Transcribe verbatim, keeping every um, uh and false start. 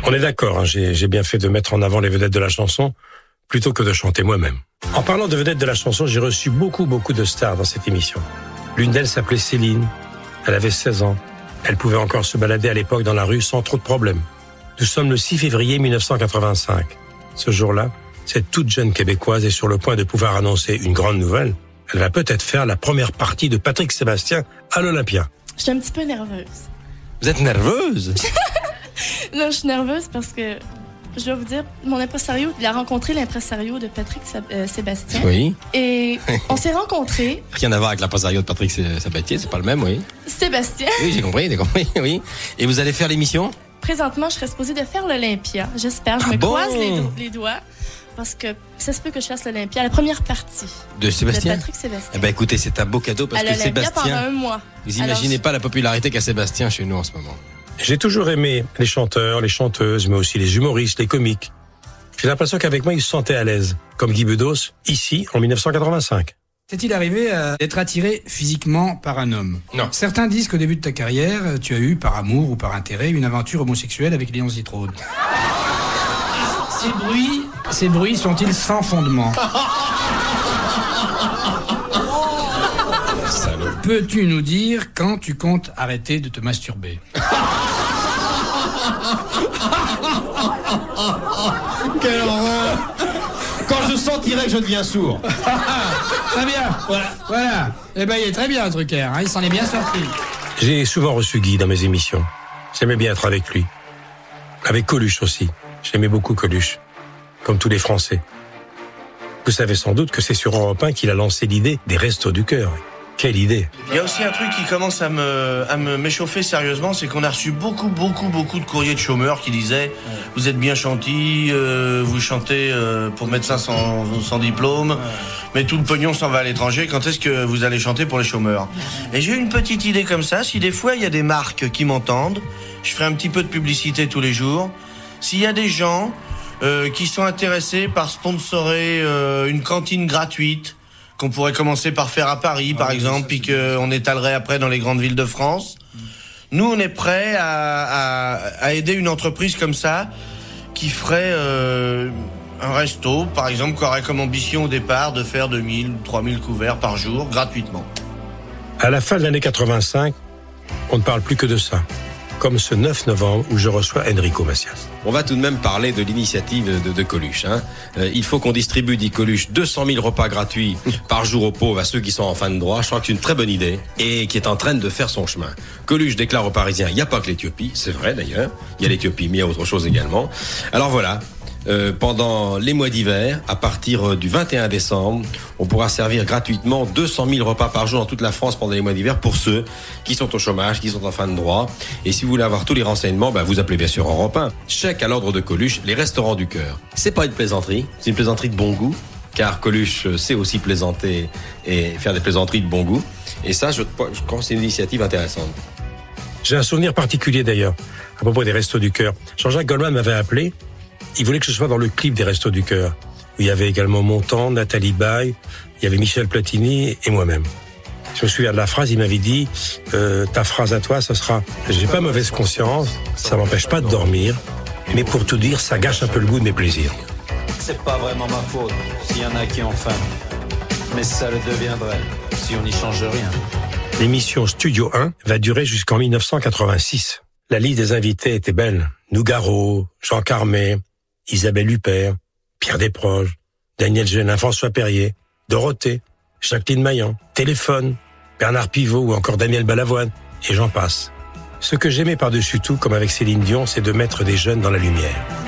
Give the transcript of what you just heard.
On est d'accord, hein, j'ai, j'ai bien fait de mettre en avant les vedettes de la chanson plutôt que de chanter moi-même. En parlant de vedettes de la chanson, j'ai reçu beaucoup, beaucoup de stars dans cette émission. L'une d'elles s'appelait Céline. Elle avait seize ans. Elle pouvait encore se balader à l'époque dans la rue sans trop de problèmes. Nous sommes le six février mille neuf cent quatre-vingt-cinq. Ce jour-là, cette toute jeune Québécoise est sur le point de pouvoir annoncer une grande nouvelle. Elle va peut-être faire la première partie de Patrick Sébastien à l'Olympia. Je suis un petit peu nerveuse. Vous êtes nerveuse? Non, je suis nerveuse parce que, je dois vous dire, mon impresario, il a rencontré l'impresario de Patrick euh, Sébastien. Oui. Et on s'est rencontrés. Rien à voir avec l'impresario de Patrick Sabatier, c'est pas le même, oui. Sébastien. Oui, j'ai compris, j'ai compris, oui. Et vous allez faire l'émission? Présentement, je serais supposée de faire l'Olympia. J'espère. Je ah me bon? croise les, do- les doigts parce que ça se peut que je fasse l'Olympia, la première partie. De Sébastien? De Patrick Sébastien. Eh ben écoutez, c'est un beau cadeau parce à que l'Olympia Sébastien... pendant un mois. Vous imaginez Alors, pas la popularité qu'a Sébastien chez nous en ce moment. J'ai toujours aimé les chanteurs, les chanteuses, mais aussi les humoristes, les comiques. J'ai l'impression qu'avec moi, ils se sentaient à l'aise, comme Guy Bedos, ici, en dix-neuf cent quatre-vingt-cinq. T'est-il arrivé à être attiré physiquement par un homme? Non. Certains disent qu'au début de ta carrière, tu as eu, par amour ou par intérêt, une aventure homosexuelle avec Léon Zitrone. Ces bruits, ces bruits sont-ils sans fondement? Peux-tu nous dire quand tu comptes arrêter de te masturber? Quelle horreur! Quand je sentirai que je deviens sourd. Très bien, voilà, voilà. Eh ben, il est très bien, Drucker, hein, il s'en est bien sorti. J'ai souvent reçu Guy dans mes émissions. J'aimais bien être avec lui. Avec Coluche aussi. J'aimais beaucoup Coluche. Comme tous les Français. Vous savez sans doute que c'est sur Europe un qu'il a lancé l'idée des Restos du Cœur. Quelle idée! Il y a aussi un truc qui commence à me, à me m'échauffer sérieusement, c'est qu'on a reçu beaucoup, beaucoup, beaucoup de courriers de chômeurs qui disaient ouais. « Vous êtes bien gentil, euh, vous chantez euh, pour médecins sans, sans diplôme, ouais. mais tout le pognon s'en va à l'étranger, quand est-ce que vous allez chanter pour les chômeurs ?» Et j'ai eu une petite idée comme ça, si des fois il y a des marques qui m'entendent, je ferai un petit peu de publicité tous les jours, s'il y a des gens euh, qui sont intéressés par sponsorer euh, une cantine gratuite, qu'on pourrait commencer par faire à Paris, par ah, exemple, puis qu'on étalerait après dans les grandes villes de France. Mmh. Nous, on est prêts à, à, à aider une entreprise comme ça, qui ferait euh, un resto, par exemple, qui aurait comme ambition au départ de faire deux mille ou trois mille couverts par jour, gratuitement. À la fin de l'année quatre-vingt-cinq, on ne parle plus que de ça. Comme ce neuf novembre où je reçois Enrico Macias. On va tout de même parler de l'initiative de, de Coluche. Hein. Euh, il faut qu'on distribue, dit Coluche, deux cent mille repas gratuits par jour aux pauvres, à ceux qui sont en fin de droit. Je crois que c'est une très bonne idée et qui est en train de faire son chemin. Coluche déclare aux Parisiens, il n'y a pas que l'Éthiopie, c'est vrai d'ailleurs. Il y a l'Éthiopie, mais il y a autre chose également. Alors voilà. Euh, pendant les mois d'hiver, à partir du vingt et un décembre, on pourra servir gratuitement deux cent mille repas par jour dans toute la France pendant les mois d'hiver pour ceux qui sont au chômage, qui sont en fin de droit. Et si vous voulez avoir tous les renseignements, bah, vous appelez bien sûr Europe un. Chèque à l'ordre de Coluche, les restaurants du cœur. C'est pas une plaisanterie, c'est une plaisanterie de bon goût, car Coluche sait aussi plaisanter et faire des plaisanteries de bon goût. Et ça, je, je crois que c'est une initiative intéressante. J'ai un souvenir particulier d'ailleurs, à propos des Restos du Cœur. Jean-Jacques Goldman m'avait appelé. Il voulait que je sois dans le clip des Restos du Cœur, où il y avait également Montand, Nathalie Baye, il y avait Michel Platini et moi-même. Je me souviens de la phrase, il m'avait dit euh, « Ta phrase à toi, ce sera « J'ai pas mauvaise conscience, ça m'empêche pas de dormir, mais pour tout dire, ça gâche un peu le goût de mes plaisirs. » C'est pas vraiment ma faute s'il y en a qui ont faim, mais ça le deviendrait si on n'y change rien. L'émission Studio un va durer jusqu'en dix-neuf cent quatre-vingt-six. La liste des invités était belle. Nougaro, Jean Carmet, Isabelle Huppert, Pierre Desproges, Daniel Génin, François Perrier, Dorothée, Jacqueline Maillan, Téléphone, Bernard Pivot ou encore Daniel Balavoine, et j'en passe. Ce que j'aimais par-dessus tout, comme avec Céline Dion, c'est de mettre des jeunes dans la lumière.